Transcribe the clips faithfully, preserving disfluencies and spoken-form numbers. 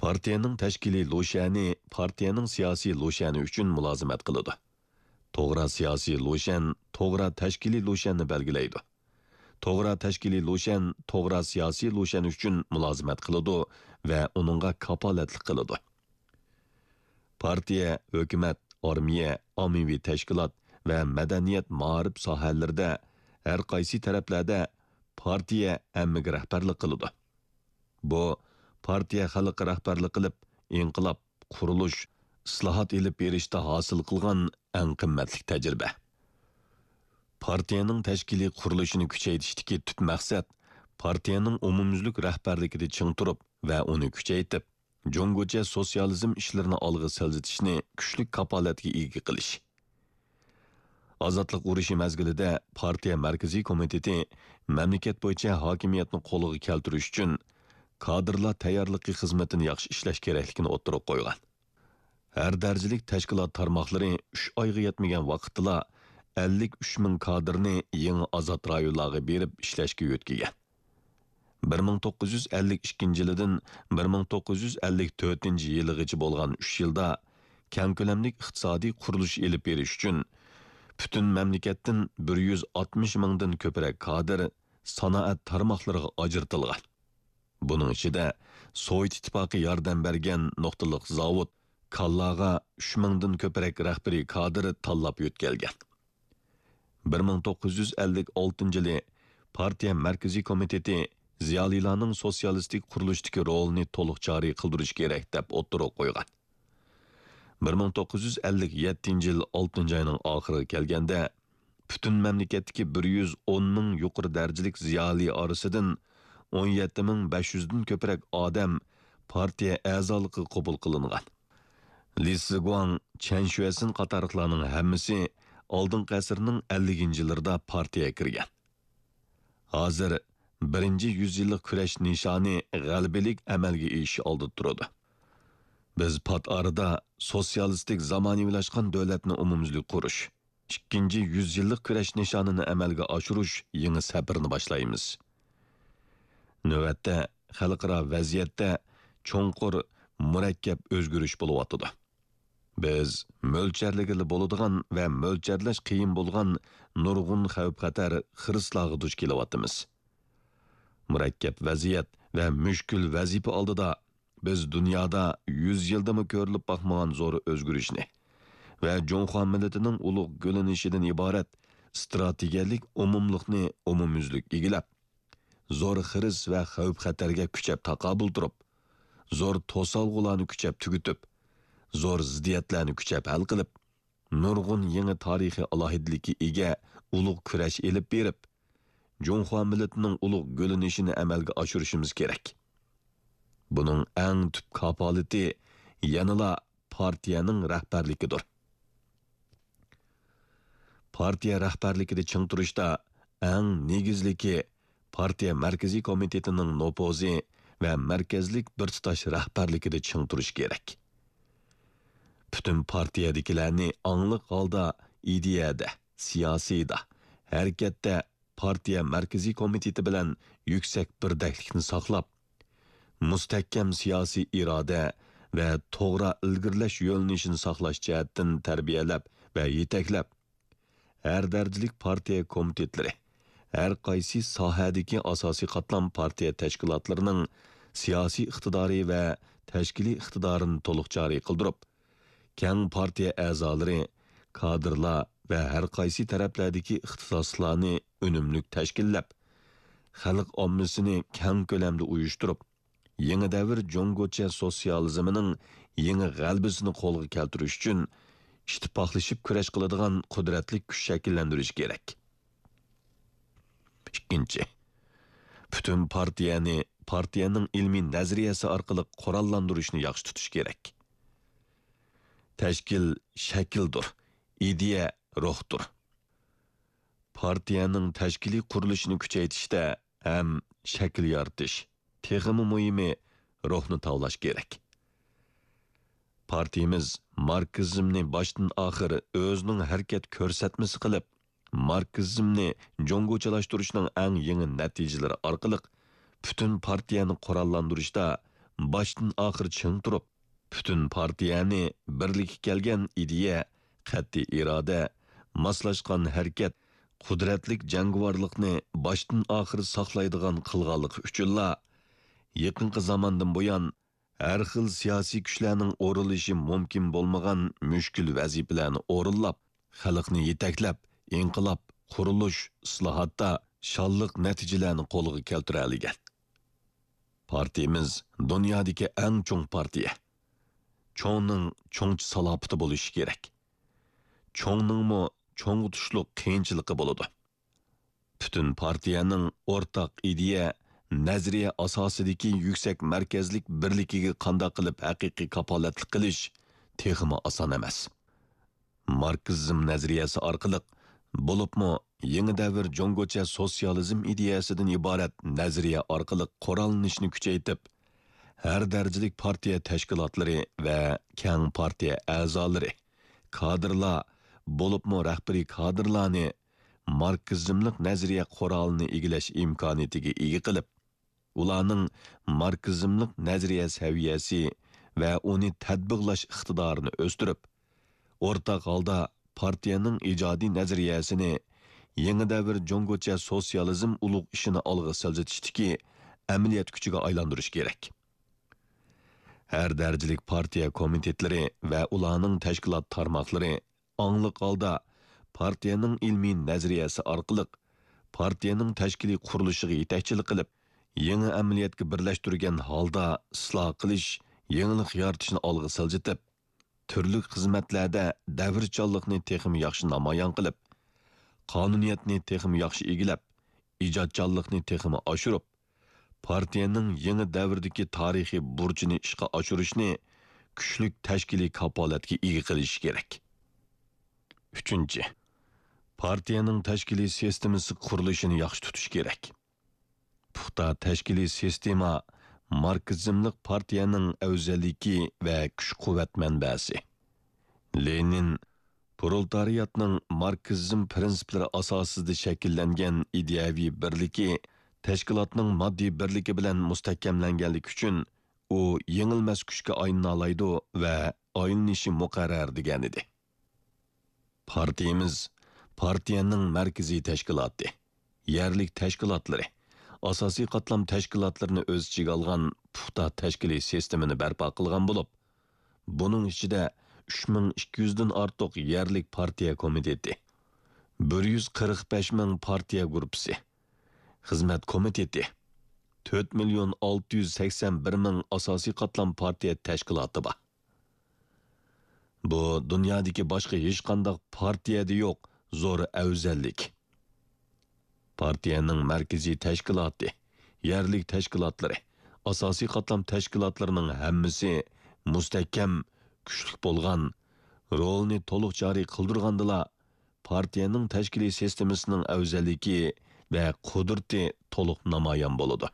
Partiyaning tashkiliy lo'shani partiyaning siyosiy lo'shani uchun mulozimat qiladi. To'g'ri siyosiy lo'shan to'g'ri tashkiliy lo'shanni belgilaydi. To'g'ri tashkiliy lo'shan to'g'ri siyosiy lo'shan uchun mulozimat qiladi va uningga kapolatlik qiladi. Partiya, hukumat, armiya, ommaviy tashkilot va madaniyat ma'rif sohalarida har qaysi taraflarda partiya hammaga rahbarlik qiladi. Bu partiya xalq rahbarlik qilib, inqilob, qurilish, islohot elib berishda hosil qilgan eng qimmatli tajriba. Partiyaning tashkiliy qurilishini kuchaytirishdagi tub maqsad partiyaning umumyuzlik rahbarligida ching turib va uni kuchaytirib, Jungocha sotsializm ishlarini olg'a siljitishni kuchli kapolatga ega qilish. Ozodlik urushi mazgilida partiya markaziy komiteti mamlakat bo'yicha hokimiyatni qo'lga keltirish uchun kadrlar tayyorligi xizmatini yaxshi ishlash kerakligini o'tirib qo'ygan. Har darajalik tashkilot tarmoqlari uch oyga yetmagan vaqtda ellik uch ming kadrni yangi ozod rayonlarga berib ishlashga yo'tkigan. bir ming to'qqiz yuz ellik ikkinchi yildan bir ming to'qqiz yuz ellik to'rtinchi yilgacha bo'lgan uch yilda keng ko'lamli iqtisodiy qurilish elib berish uchun butun mamlakatdan bir yuz oltmish mingdan ko'proq kadr sanoat tarmoqlariga ajratilgan. Buning ichida Sovet ittifoqi yordam bergan nuqtaliq zavod Kallaga uch mingdan ko'proq rahbariy kadr tanlab o'tkazilgan. bir ming to'qqiz yuz ellik oltinchi yili partiya markaziy komiteti ziyolilarning sotsialistik qurilishdagi rolini to'liq joriy qildirish kerak deb o'tirib qo'ygan. bir ming to'qqiz yuz ellik yettinchi yil oltinchi oyning oxiriga kelganda butun mamlakatdagi bir yuz o'n ming yuqori darajalik ziyoli orasidan o'n yetti ming besh yuz dan ko'proq odam partiya a'zoligi qabul qilingan. Li Siguang, Chen Shuesin qatorliqlarning hammasi oldingi asrning elliginchi yillarida partiyaga kirgan. Hozir birinchi yuz yillik kurash nishoni g'alabalik amalga oshish oldida turadi. Biz pat arada sotsialistik zamonaviylashgan davlatni umumyuzlik qurish, ikkinchi yuz yillik kurash nishonini amalga oshirish yangi safarni boshlaymiz. Navbatda xalqaro vaziyatda cho'nqur murakkab o'zgarish bo'layotdi. Biz mo'lcharligili bo'ladigan va mo'lcharlash qiyin bo'lgan nurg'un xavf-xatar xirislarga duch kelyapmiz. Murakkab vaziyat va mushkul vazifa oldida biz dunyoda yuz yildami ko'rilib boqmagan zo'r o'zgarishni va Jonxo millatining ulug' gulinishidan iborat strategiyalik umumlikni umumyuzlik egilab, zo'r xiris va xavf-xatarga kuchab taqobil turib, zo'r to'solg'ularni kuchab tugutib, zo'r ziddiyatlarni kuchab hal qilib, nurg'un yangi tarixiy alohidlikka ega ulug' kurash elib berib, Jonxo millatining ulug' gulinishini amalga oshirishimiz kerak. Buning eng tub kapolati yanala partiyaning rahbarligidir. Partiya rahbarligida ching turishda eng negizligi partiya markaziy komitetining nopozi va markazlik bir tutash rahbarligida ching turish kerak. Bütün partiyadagilarni angliq holda ideyada, siyosiyda, harakatda partiya markaziy komiteti bilan yuksak birdaklikni saqlab, mustahkam siyosiy iroda va to'g'ri ilgirlash yo'nalishini saqlash jihatdan tarbiyalab va yetaklab, har darajalik partiya komitetlari, har qaysi sohadagi asosiy qatlam partiya tashkilotlarining siyosiy iqtidori va tashkiliy iqtidorini to'liq joriy qildirib, keng partiya a'zolari, kadrlar va har qaysi taraflardagi ixtisoslarni unumli tashkillab, xalq ommasini keng ko'lamda uyushtirib, yangi davr Jungocha sotsializmining yangi g'albisini qo'lga keltirish uchun ittifoqlashib kurash qiladigan qudratli kuch shakllantirish kerak. Ikkinchi, butun partiyani partiyaning ilmiy nazariyasi orqali qurollantirishni yaxshi tutish kerak. Tashkil shakldir, ideya ruhdir. Partiyaning tashkiliy qurilishini kuchaytirishda ham shakl yaratish, texmi muhimi ruhni tavlash kerak. Partiyamiz marksizmni boshdan oxir o'zining harakat ko'rsatmasi qilib, marksizmni jongochilashtirishning eng yangi natijalari orqali butun partiyani qurollantirishda başdan oxir ching turib, bütün partiyani birlikka kelgan ideya, qat'iy iroda, moslashgan harakat, qudratlik jangovarlikni başdan oxir saqlaydigan qilganlik uchunla yaqinqi zamondan buyon har xil siyosiy kuchlarning o'rilishi mumkin bo'lmagan mushkul vazifalarni o'rinlab, xalqni yetaklab, inqilob, qurilish, islohotda shonliq natijalarni qo'lga keltira olgan. Partiyamiz dunyodagi eng cho'ng partiya. Cho'ngning cho'ngchi salobati bo'lishi kerak. Cho'ngningmi cho'ng tushliq qiyinchiligi bo'ladi. Bütün partiyaning o'rtaq ideya, nazariya asosidagi yuksak markazlik birligiga qanday qilib haqiqiy kapolatlik qilish texmi oson emas. Marksizm nazariyasi orqali bo'libmi yangi davr jongocha sotsializm ideyasidan iborat nazariya orqali qo'llanishni kuchaytirib, har darajalik partiya tashkilotlari va keng partiya a'zolari, kadrlar, bo'libmi rahbariy kadrlarni marksizmlik nazariya qurolini egilash imkoniyatiga ega qilib, ularning marksizmlik nazariya saviyasi va uni tatbiqlash iqtidorini o'stirib, o'rtaq holda partiyaning ijodiy nazariyasini yangi davr jongocha sotsializm ulug' ishini olg'a siljitishdiki amaliyot kuchiga aylantirish kerak. Har darajalik partiya komitetlari va ularning tashkilot tarmoqlari angliq holda partiyaning ilmiy nazariyasi orqali partiyaning tashkiliy qurilishiga yetakchilik qilib, yangi amaliyotga birlashtirgan holda isloh qilish, yangilik yaratishni olg'a siljitib, turli xizmatlarda davrchanlikni texmi yaxshi namoyon qilib, qonuniyatni texmi yaxshi egilab, ijodchanlikni texmi oshirib, partiyaning yangi davrdagi tarixiy burchini ishga oshirishni kuchli tashkiliy kapolatga ega qilish kerak. Uchinchi, partiyaning tashkiliy sistemasi qurilishini yaxshi tutish kerak. Puxta tashkiliy sistema marksizmlik partiyaning afzalligi va kuch-quvvat manbasi. Lenin proletariyatning marksizm prinsiplari asosida shakllangan ideyaviy birligi tashkilotning moddiy birligi bilan mustahkamlanganligi uchun u yengilmas kuchga aylana oladi va aylanishi muqarrar degan edi. Partiyamiz partiyaning markaziy tashkiloti, yerlik tashkilotlari, asosiy qatlam tashkilotlarini o'z ichiga olgan puxta tashkiliy sistemani barpo qilgan bo'lib, buning ichida uch ming ikki yuz dan ortiq yerlik partiya komiteti, bir yuz qirq besh ming partiya guruhi, xizmat komiteti, to'rt million olti yuz sakson bir ming asosiy qatlam partiya tashkiloti bor. Bu dunyodagi boshqa hech qanday partiyada yo'q zo'r afzallik. Partiyaning markaziy tashkiloti, yerlik tashkilotlari, asosiy qatlam tashkilotlarining hammasi mustahkam, kuchli bo'lgan, rolni to'liq joriy qildirgandila partiyaning tashkiliy sistemasining afzalligi va qudrati to'liq namoyon bo'ladi.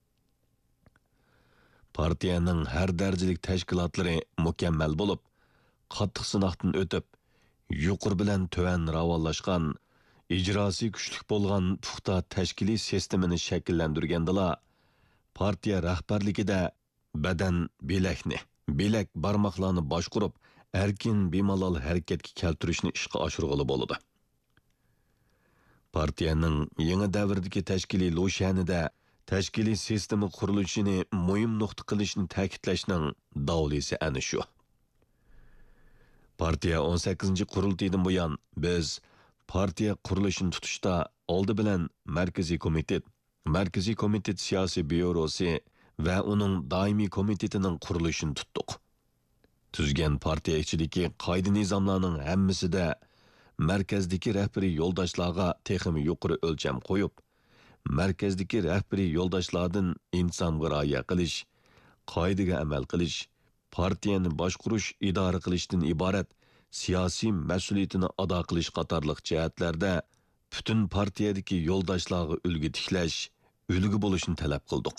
Partiyaning har darajalik tashkilotlari mukammal bo'lib, qattiq sinoqdan o'tib, yuqori bilan tuvan ravonlashgan, ijrosi kuchli bo'lgan puxta tashkiliy sistemini shakllantirgandila partiya rahbarligida badan bilakni, bilak barmoqlarni boshqurib, erkin bemalol harakatga keltirishni ishga oshirg'ili bo'ladi. Partiyaning yangi davrdagi tashkiliy lo'shanida tashkiliy sistema qurilishini muhim nuqta qilishni ta'kidlashning davlisi ana shu. Partiya o'n sakkizinchi qurultaydan buyon biz partiya qurilishini tutishda oldi bilan Markaziy komitet, Markaziy komitet siyosiy byurosi va uning doimiy komitetining qurilishini tutdik. Tuzgan partiya ichidagi qoida-nizomlarning hammasida markazdagi rahbariy yo'ldoshlarga texmi yuqori o'lcham qo'yib, markazdagi rahbariy yo'ldoshlardan insonga rioya qilish, qoidaga amal qilish, partiyani boshqarish, idora qilishdan iborat siyosiy mas'uliyatini ado qilish qatorliq jihatlarda butun partiyadagi yo'ldoshlarga ulgu tiklash, ulgu bo'lishni talab qildik.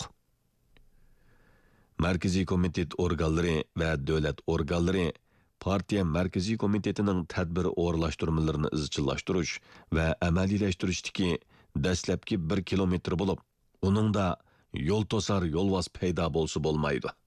Markaziy komitet organlari va davlat organlari partiya markaziy komitetining tadbir o'rlashtirmalarini izchillashtirish va amaliylashtirish dastlabki bir kilometr bo'lib, uningda yo'l to'sar yo'lvos paydo bo'lsa bo'lmaydi.